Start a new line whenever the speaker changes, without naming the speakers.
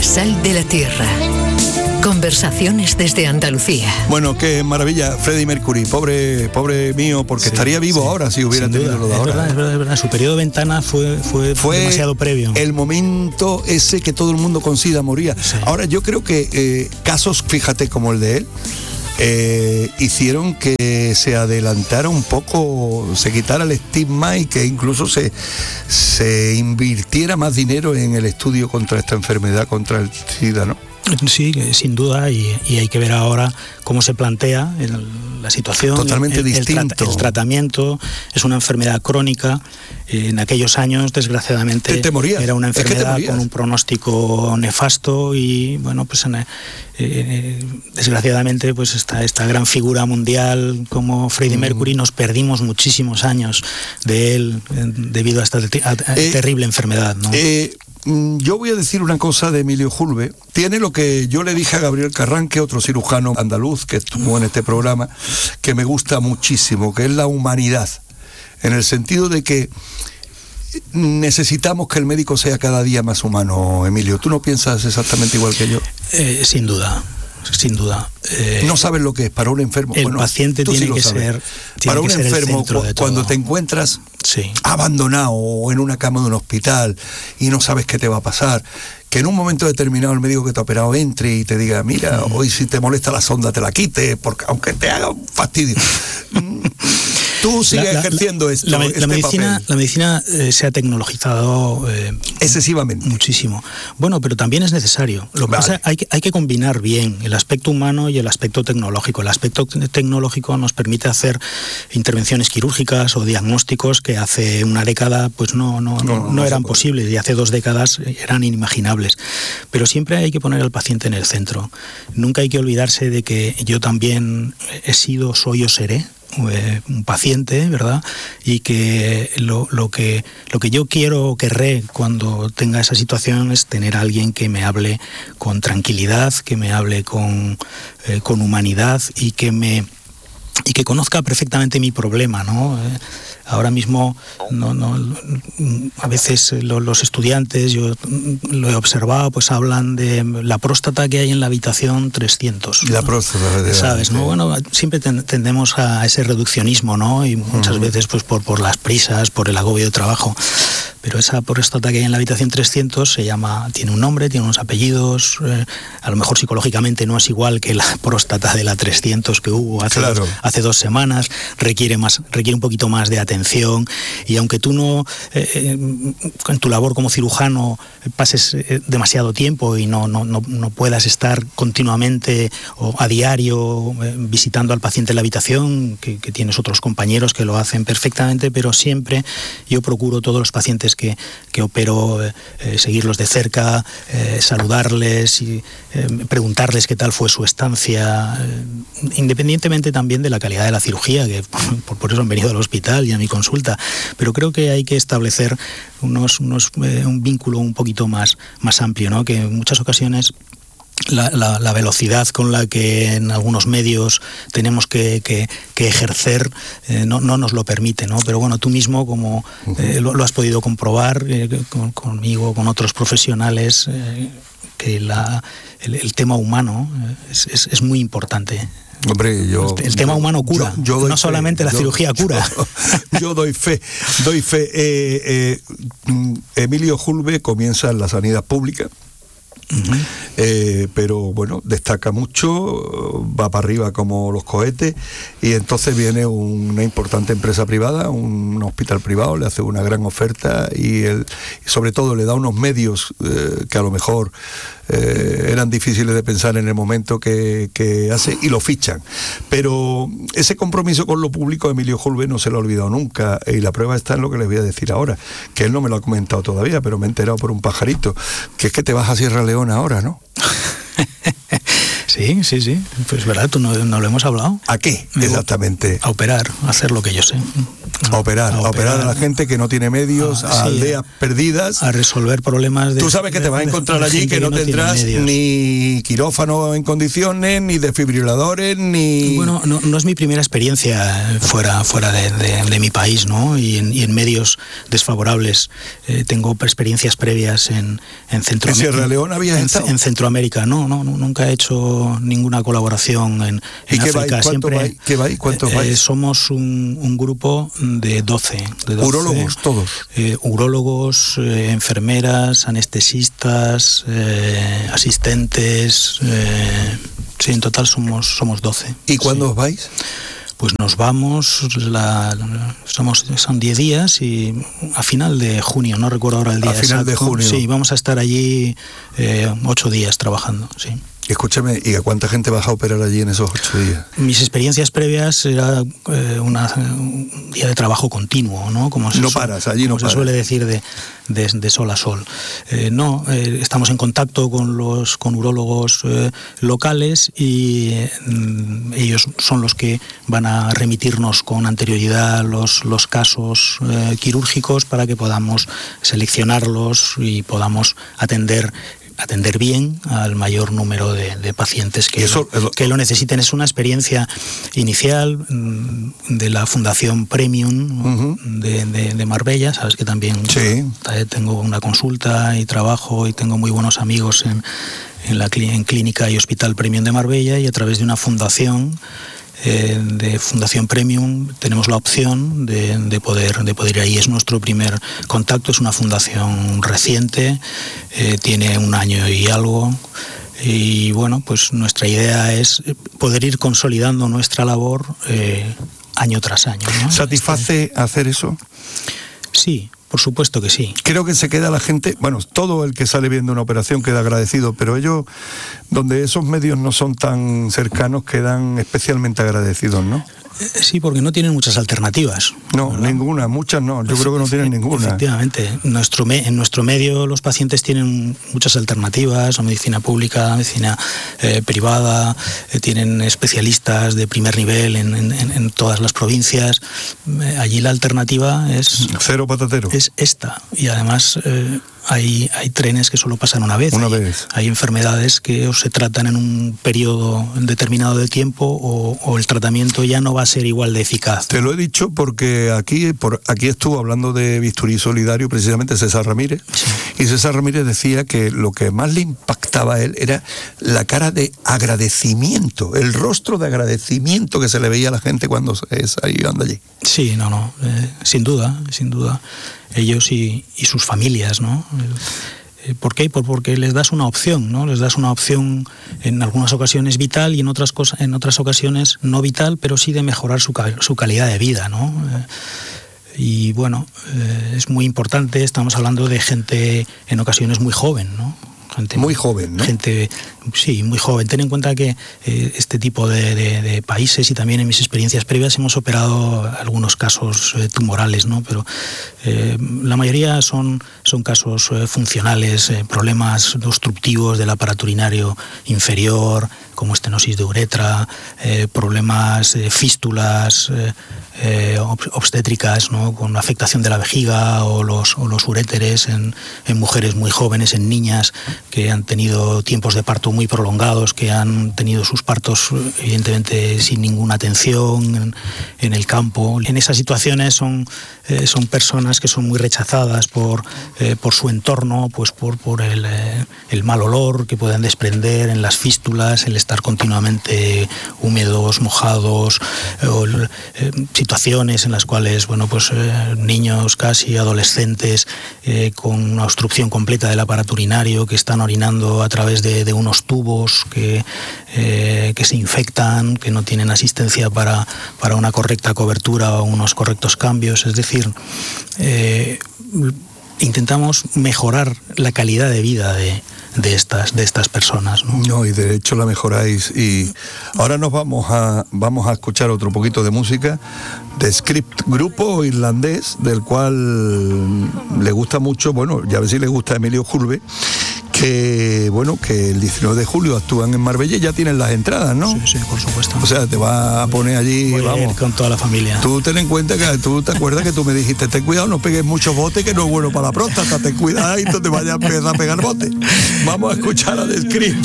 La sal de la tierra. Conversaciones desde Andalucía.
Bueno, qué maravilla, Freddie Mercury, pobre mío, porque estaría vivo ahora si hubiera tenido lo de ahora.
Es verdad. Su periodo de ventana fue demasiado previo.
El momento ese que todo el mundo con SIDA moría. Sí. Ahora, yo creo que casos, fíjate, como el de él, hicieron que se adelantara un poco, se quitara el estigma y que incluso se invirtiera más dinero en el estudio contra esta enfermedad, contra el SIDA, ¿no?
Sí, sin duda, y hay que ver ahora cómo se plantea la situación.
Totalmente distinto.
El tratamiento es una enfermedad crónica. En aquellos años, desgraciadamente,
te morías.
Era una enfermedad con un pronóstico nefasto y, bueno, pues desgraciadamente, pues esta gran figura mundial como Freddie Mercury, nos perdimos muchísimos años de él debido a esta terrible enfermedad, ¿no?
Yo voy a decir una cosa de Emilio Julve. Tiene lo que yo le dije a Gabriel Carranque, otro cirujano andaluz que estuvo en este programa, que me gusta muchísimo, que es la humanidad, en el sentido de que necesitamos que el médico sea cada día más humano. Emilio, ¿tú no piensas exactamente igual que yo?
Sin duda.
No sabes lo que es para un enfermo.
El paciente tiene que ser
para un enfermo, cuando te encuentras abandonado o en una cama de un hospital y no sabes qué te va a pasar, que en un momento determinado el médico que te ha operado entre y te diga, mira, hoy si te molesta la sonda te la quite, porque aunque te haga un fastidio. Tú sigues ejerciendo esto.
La medicina se ha tecnologizado
excesivamente.
Muchísimo. Bueno, pero también es necesario. Lo que pasa, hay que combinar bien el aspecto humano y el aspecto tecnológico. El aspecto tecnológico nos permite hacer intervenciones quirúrgicas o diagnósticos que hace una década pues no eran posibles, y hace 2 décadas eran inimaginables. Pero siempre hay que poner al paciente en el centro. Nunca hay que olvidarse de que yo también he sido, soy o seré un paciente, ¿verdad? Y que lo que yo quiero o querré cuando tenga esa situación es tener a alguien que me hable con tranquilidad, que me hable con humanidad y que conozca perfectamente mi problema, ¿no? Ahora mismo a veces los estudiantes, yo lo he observado, pues hablan de la próstata que hay en la habitación 300.
La próstata,
¿sabes? ¿No? Bueno, siempre tendemos a ese reduccionismo, ¿no? Y muchas veces pues por las prisas, por el agobio de trabajo. Pero esa próstata que hay en la habitación 300 tiene un nombre, tiene unos apellidos, a lo mejor psicológicamente no es igual que la próstata de la 300 que hubo hace 2 semanas, requiere un poquito más de atención, y aunque tú no, en tu labor como cirujano, pases demasiado tiempo y no puedas estar continuamente o a diario visitando al paciente en la habitación, que tienes otros compañeros que lo hacen perfectamente, pero siempre yo procuro todos los pacientes que opero, seguirlos de cerca, saludarles y preguntarles qué tal fue su estancia, independientemente también de la calidad de la cirugía, que por eso han venido al hospital y a mi consulta. Pero creo que hay que establecer un vínculo un poquito más amplio, ¿no? Que en muchas ocasiones la velocidad con la que en algunos medios tenemos que ejercer no nos lo permite, ¿no? Pero bueno, tú mismo, como lo has podido comprobar conmigo, con otros profesionales, que el tema humano es muy importante.
Hombre,
el tema humano cura, no solamente la cirugía cura.
Yo doy fe. Emilio Julve comienza en la sanidad pública. Pero bueno, destaca mucho, va para arriba como los cohetes, y entonces viene una importante empresa privada, un hospital privado, le hace una gran oferta y sobre todo le da unos medios que a lo mejor eran difíciles de pensar en el momento que hace, y lo fichan. Pero ese compromiso con lo público Emilio Julve no se lo ha olvidado nunca, y la prueba está en lo que les voy a decir ahora, que él no me lo ha comentado todavía, pero me he enterado por un pajarito, que es que te vas a Sierra Leona ahora, ¿no?
Sí, pues verdad, tú no lo hemos hablado.
¿A qué exactamente?
A operar, a hacer lo que yo sé.
A operar a la gente que no tiene medios, a aldeas perdidas.
A resolver problemas de...
Tú sabes que te vas a encontrar allí que no tendrás ni quirófano en condiciones, ni desfibriladores, ni...
Bueno, no es mi primera experiencia fuera de mi país, ¿no? Y en medios desfavorables. Tengo experiencias previas en Centroamérica.
¿En Sierra Leona habías estado?
En Centroamérica, no, nunca he hecho ninguna colaboración en África.
¿Cuántos vais?
Somos un grupo de 12.
¿Urólogos todos?
Urólogos, enfermeras, anestesistas, asistentes. Sí, en total somos 12.
¿Y cuándo os vais?
Pues nos vamos, son 10 días y a final de junio, no recuerdo ahora el día exacto.
A final de junio.
Sí, vamos a estar allí 8 días trabajando, sí.
Escúchame, ¿y a cuánta gente vas a operar allí en esos 8 días?
Mis experiencias previas era un día de trabajo continuo, ¿no?
No paras, allí no paras.
Se suele decir de sol a sol. Estamos en contacto con urólogos locales y ellos son los que van a remitirnos con anterioridad los casos quirúrgicos para que podamos seleccionarlos y podamos atender bien al mayor número de pacientes que lo necesiten. Es una experiencia inicial de la Fundación Premium de Marbella. Sabes que también tengo una consulta y trabajo y tengo muy buenos amigos en Clínica y Hospital Premium de Marbella, y a través de una fundación de Fundación Premium tenemos la opción de poder ir ahí. Es nuestro primer contacto, es una fundación reciente, tiene 1 año y algo, y bueno, pues nuestra idea es poder ir consolidando nuestra labor año tras año, ¿no?
¿Satisface hacer eso?
Sí. Por supuesto que sí.
Creo que se queda la gente, bueno, todo el que sale viendo una operación queda agradecido, pero ellos, donde esos medios no son tan cercanos, quedan especialmente agradecidos, ¿no?
Sí, porque no tienen muchas alternativas.
No, ¿verdad? Ninguna, muchas no, yo creo que no tienen ninguna.
Efectivamente, en nuestro medio los pacientes tienen muchas alternativas, la medicina pública, medicina privada, tienen especialistas de primer nivel en todas las provincias. Allí la alternativa es...
Cero patatero.
Es esta, y además... Hay trenes que solo pasan una vez. Hay enfermedades que o se tratan en un periodo determinado de tiempo o el tratamiento ya no va a ser igual de eficaz.
Te lo he dicho porque aquí estuvo hablando de bisturí solidario precisamente César Ramírez. Sí. Y César Ramírez decía que lo que más le impactaba a él era la cara de agradecimiento, el rostro de agradecimiento que se le veía a la gente cuando iban de allí.
Sí, sin duda. Ellos y sus familias, ¿no? ¿Por qué? Porque les das una opción, ¿no? Les das una opción en algunas ocasiones vital y en otras ocasiones no vital, pero sí de mejorar su calidad de vida, ¿no? Y bueno, es muy importante. Estamos hablando de gente en ocasiones muy joven, ¿no? Gente
muy joven, ¿no?
Gente, sí, muy joven. Ten en cuenta que este tipo de países, y también en mis experiencias previas hemos operado algunos casos tumorales, ¿no? Pero la mayoría son casos funcionales, problemas obstructivos del aparato urinario inferior, como estenosis de uretra, problemas fístulas obstétricas, ¿no? Con afectación de la vejiga o los uréteres en mujeres muy jóvenes, en niñas que han tenido tiempos de parto muy prolongados, que han tenido sus partos evidentemente sin ninguna atención en el campo. En esas situaciones son personas que son muy rechazadas por su entorno, pues por el mal olor que pueden desprender en las fístulas, el estar continuamente húmedos, mojados, o situaciones en las cuales, bueno, pues niños casi adolescentes con una obstrucción completa del aparato urinario, que están orinando a través de unos tubos que se infectan, que no tienen asistencia para una correcta cobertura o unos correctos cambios. Es decir, intentamos mejorar la calidad de vida de estas personas, ¿no?
No, y de hecho la mejoráis. Y ahora nos vamos a escuchar otro poquito de música de Script, grupo irlandés del cual le gusta mucho, bueno, ya ves si le gusta a Emilio Hulbe, bueno, que el 19 de julio actúan en Marbella y ya tienen las entradas, ¿no?
Sí, por supuesto.
O sea, te vas a poner allí,
voy a ir
vamos.
con toda la familia.
Tú ten en cuenta que tú te acuerdas que tú me dijiste, ten cuidado, no pegues muchos botes, que no es bueno para la próstata, ten cuidado y tú te vayas a empezar a pegar botes. Vamos a escuchar a The Script.